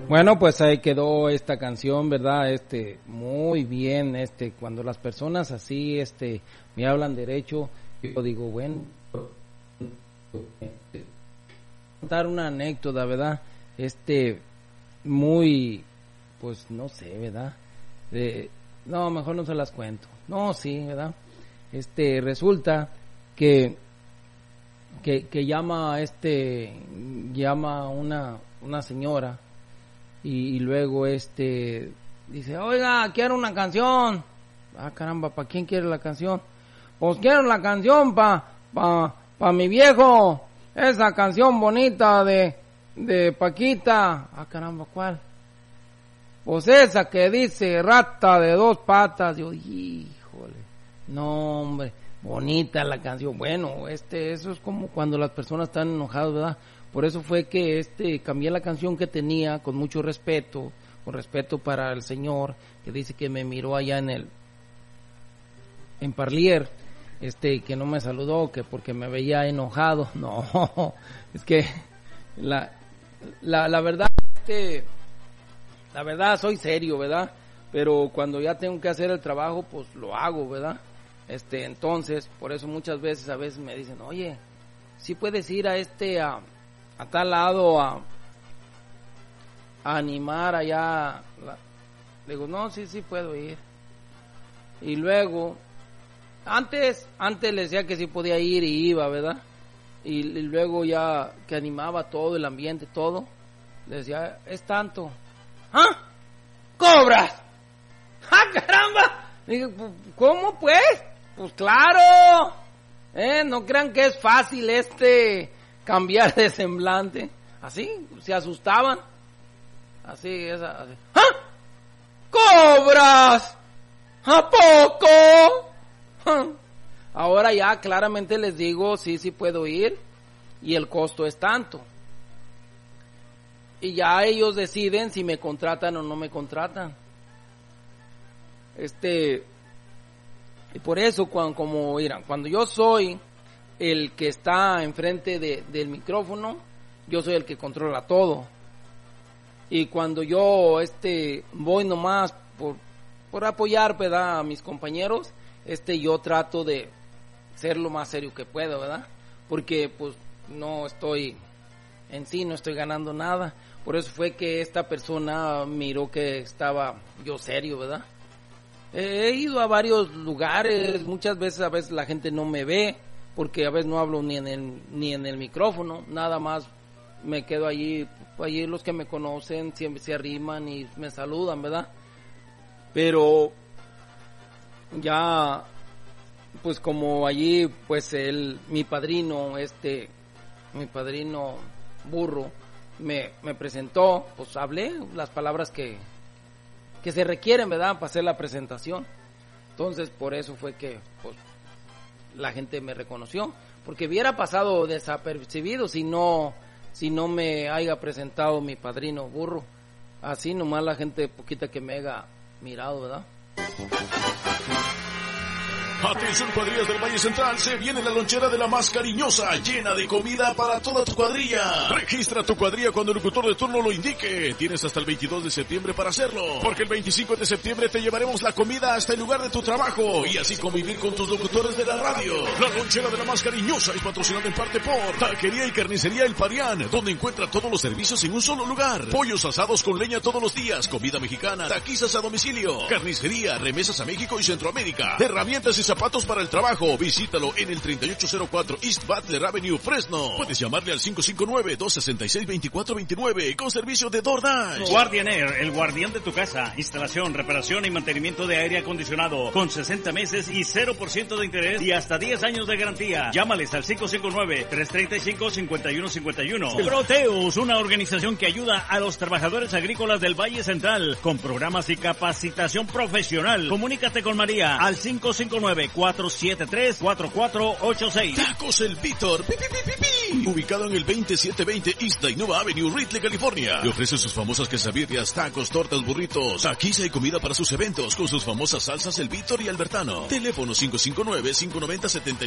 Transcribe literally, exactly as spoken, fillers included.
Bueno, pues ahí quedó esta canción, ¿verdad? Este, muy bien, este, cuando las personas así, este, me hablan derecho, yo digo, bueno, contar una anécdota, ¿verdad? Este, muy, pues, no sé, ¿verdad? Eh, no, mejor no se las cuento. No, sí, ¿verdad? Este, resulta que, que, que llama, este, llama una, una señora, y, y luego este dice, oiga, quiero una canción. Ah, caramba, ¿para quién quiere la canción? Pues quiero la canción pa, pa, pa mi viejo, esa canción bonita de, de Paquita. Ah, caramba, ¿cuál? Pues esa que dice rata de dos patas. Yo, híjole, no hombre, bonita la canción. Bueno, este, eso es como cuando las personas están enojadas, ¿verdad? Por eso fue que este cambié la canción que tenía con mucho respeto, con respeto para el señor que dice que me miró allá en el en Parlier, este que no me saludó, que porque me veía enojado. No, es que la la la verdad este la verdad soy serio, ¿verdad? Pero cuando ya tengo que hacer el trabajo, pues lo hago, ¿verdad? Este, entonces, por eso muchas veces a veces me dicen, "Oye, ¿sí puedes ir a este a a tal lado a, a animar allá?" La, le digo, no, sí, sí puedo ir. Y luego, antes, antes le decía que sí podía ir y iba, ¿verdad? Y, y luego ya que animaba todo, el ambiente, todo, le decía, es tanto. ¿Ah? ¿Cobras? ¡Ah, caramba! Dije, ¿cómo pues? Pues claro, ¿eh? No crean que es fácil este... cambiar de semblante, así, se asustaban, así, esa, así. ¡Ah! ¡Cobras! ¿A poco? ¿Ah? Ahora ya claramente les digo, sí, sí puedo ir, y el costo es tanto, y ya ellos deciden si me contratan o no me contratan, este, y por eso, cuando, como miran, cuando yo soy el que está enfrente de, del micrófono, yo soy el que controla todo. Y cuando yo este voy nomás por, por apoyar, ¿verdad?, a mis compañeros, este yo trato de ser lo más serio que puedo, ¿verdad? Porque pues no estoy en sí, no estoy ganando nada. Por eso fue que esta persona miró que estaba yo serio, ¿verdad? He ido a varios lugares, muchas veces a veces la gente no me ve, porque a veces no hablo ni en el ni en el micrófono, nada más me quedo allí, allí los que me conocen siempre se arriman y me saludan, ¿verdad? Pero ya, pues como allí, pues el, mi padrino, este, mi padrino Burro, me, me presentó, pues hablé las palabras que, que se requieren, ¿verdad?, para hacer la presentación. Entonces, por eso fue que, pues, la gente me reconoció, porque hubiera pasado desapercibido si no si no me haya presentado mi padrino Burro. Así nomás la gente poquita que me haya mirado, ¿verdad? Atención, cuadrillas del Valle Central, se viene la lonchera de la más cariñosa, llena de comida para toda tu cuadrilla. Registra tu cuadrilla cuando el locutor de turno lo indique. Tienes hasta el veintidós de septiembre para hacerlo, porque el veinticinco de septiembre te llevaremos la comida hasta el lugar de tu trabajo y así convivir con tus locutores de la radio. La lonchera de la más cariñosa es patrocinada en parte por Taquería y Carnicería El Parián, donde encuentra todos los servicios en un solo lugar. Pollos asados con leña todos los días, comida mexicana, taquizas a domicilio, carnicería, remesas a México y Centroamérica, herramientas y zapatos para el trabajo. Visítalo en el treinta y ocho cero cuatro East Butler Avenue, Fresno. Puedes llamarle al cinco cinco nueve, dos seis seis, dos cuatro dos nueve con servicio de DoorDash. Guardian Air, el guardián de tu casa. Instalación, reparación y mantenimiento de aire acondicionado con sesenta meses y cero por ciento de interés y hasta diez años de garantía. Llámales al cinco cinco nueve, tres tres cinco, cinco uno cinco uno. Proteus, una organización que ayuda a los trabajadores agrícolas del Valle Central con programas y capacitación profesional. Comunícate con María al cinco cinco nueve, cuatro siete tres, cuatro cuatro ocho seis. Tacos El Víctor, pi, pi, pi, pi, pi. Ubicado en el veintisiete veinte East Innova Avenue, Ridley, California. Le ofrece sus famosas quesabirrias, tacos, tortas, burritos, taquiza y comida para sus eventos con sus famosas salsas El Víctor y Albertano. Teléfono cinco cinco nueve, cinco nueve cero, siete